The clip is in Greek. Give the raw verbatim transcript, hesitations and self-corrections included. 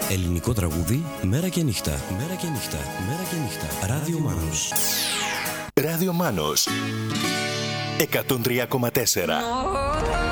Ελληνικό τραγούδι, μέρα και νύχτα. Μέρα και νύχτα. Μέρα και νύχτα. Ράδιο Μάνος. Ράδιο Μάνος εκατόν τρία κόμμα τέσσερα.